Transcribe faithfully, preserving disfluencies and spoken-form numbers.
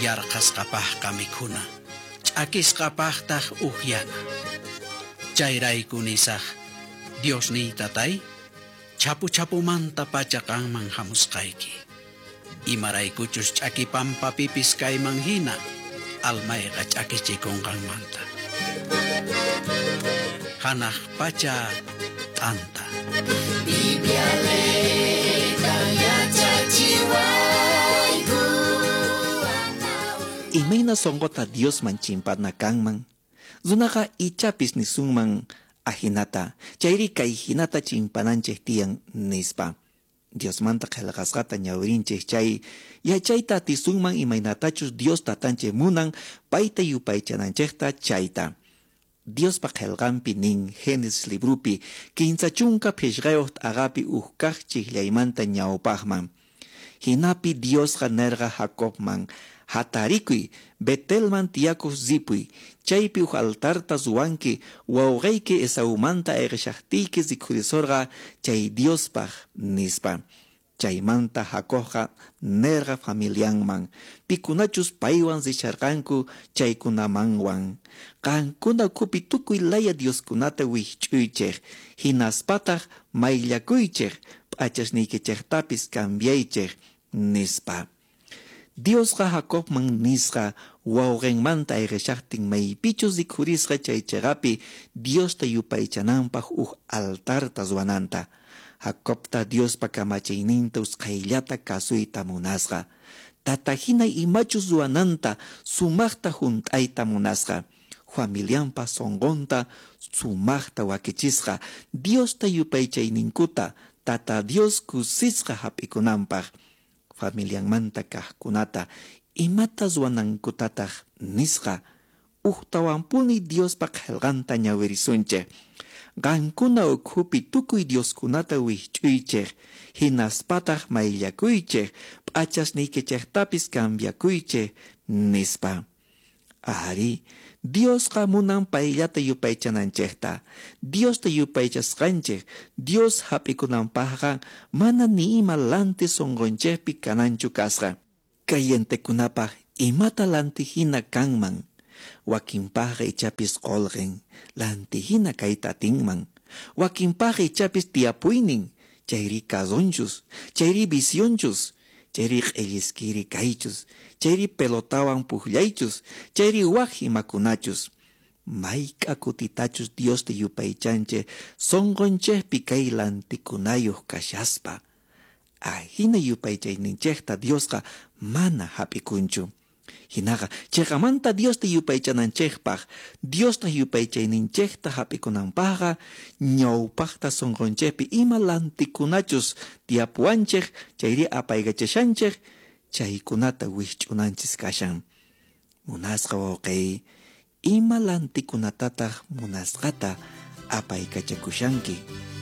yarqasqapaq kamikuna, ch'akisqapaqtaq uhyana. Chayrayku nisaq Dios ni tatay, chapu chapumanta pachaqanman hamusqayki. Imaraykuchus ch'akipampapipis kayman hina, almayqa ch'akichikunqanmanta. Hanaq pacha t'anta. Imayna sonqota Dios man chimpana kanman, zunaka ichapis nisunman ahinata, chayri kay hinata chimpananchik tiyan nispa. Dios manta qelqasqata ñawirinchik chay, yachayta tisunman imaynatachus Dios tatanchik munan, payta yupaychananchikta chayta. Dios pa qelqanpi nin Génesis librupi, quinza chunka pishqayuq agapi uhkaq chikllaymanta ñawpaqman. Hinapi Dios nerqa Jacobman, hatarikuy, Betelman tiyakuq zipuy, chaypi uj altarta zuwanki, wawqayki Esaumanta eqshaqtiyki zikurisorqa chay Diospaq nispa. Chaymanta Jacobqa nerqa familianman, pikunachus paywan zicharqanku chaykunamanwan. Qankuna kupi tukuy laya Dioskunata wich'uychik, hinaspataq mayllakuychik, p'achasniykichiktapis cambiaychik nispa. Diosqa Jacobman nisqa wawqinmanta eqshaqtin maypichus zikurisqa chaychagapi Diosta yupaychananpaq uj altarta zuananta. Jacobta Diospa kamachayninta usqayllata kasuyta munasqa. Tatahina imachus zuananta sumaqta junt'ayta munasqa. Familianpa sonqonta sumaqta wakichisqa. Diosta yupaychayninkuta tata Dios kusisqa hap'ikunanpaq. Familianmanta kaqkunata imata zuanankutataq nisqa. Uqtawanpuni Diospa qelqanta ñawirisunchik. Qankuna ukhupi tukuy Dioskunata wich'uychik, hinaspataq mayllakuychik, p'achasniykichiktapis cambiakuychik nispa. Ari, Diosqa munan payllata yupaychananchikta. Diosta yupaychasqanchik, Dios hap'ikunanpaqqa mana ni ima lanti sonqonchikpi kananchu kasqa. Kayentekunapaq imata lantihina kanman. Wakinpaqa ichapis qolqin, lantihina kayta tinman. Wakinpaqa ichapis tiyapuynin, chayri kazonchus, chayri visionchus, chayri q'illiskiri kaychus, chayri pelotawan puqllaychus, chayri waq imakunachus. Mayqa kutitachus Diosta yupaychanchik, sonqonchikpi kay lantikunayuq kashaspa. Ahina yupaychayninchikta Diosqa mana hap'ikunchu. Hinaqa chayqamanta Diosta yupaychananchikpaq, Diosta yupaychayninchikta hap'ikunanpaqqa ñawpaqta sonqonchikpi ima lantikunachus tiyapuanchik, chayri apaygachishanchik, chaykunata wich'unanchis kashan. Munasqa wawqay, ima lantikunatataq munasqata apaykachakushanki.